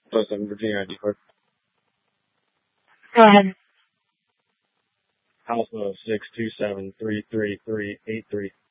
7 Virginia ID card. Go ahead. Alpha 6273383.